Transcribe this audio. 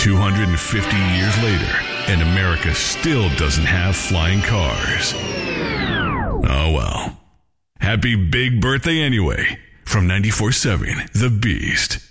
250 years later, and America still doesn't have flying cars. Oh well. Happy big birthday anyway, from 94.7 The Beast.